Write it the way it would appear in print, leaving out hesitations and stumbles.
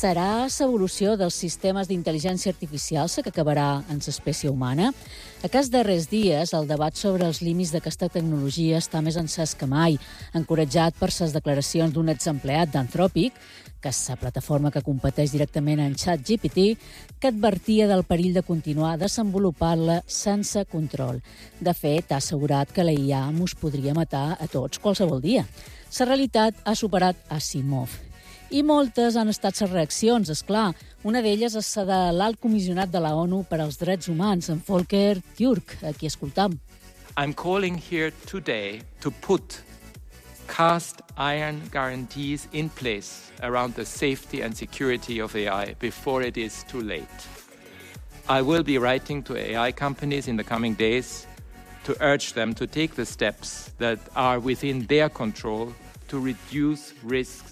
Serà l'evolució dels sistemes d'intel·ligència artificial la que acabarà en l'espècie humana? Aquests darrers dies, el debat sobre els límits d'aquesta tecnologia està més encès que mai, encoratjat per les declaracions d'un exempleat d'Anthropic, que és la plataforma que competeix directament en ChatGPT, que advertia del perill de continuar desenvolupant-la sense control. De fet, ha assegurat que la IA mos podria matar a tots qualsevol dia. La realitat ha superat Asimov. I moltes han estat les reaccions, és clar. Una d'elles és la de l'alt comissionat de la ONU per als Drets Humans, en Volker Türk, a qui escoltam. I'm calling here today to put cast iron guarantees in place around the safety and security of AI before it is too late. I will be writing to AI companies in the coming days to urge them to take the steps that are within their control to reduce risks